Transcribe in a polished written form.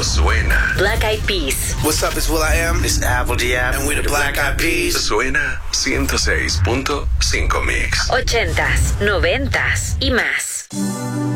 Suena. Black Eyed Peas. What's up, it's will.i.am. It's Apple Diab. And we're the Black Eyed Peas. Suena 106.5 Mix. 80s, 90s y más.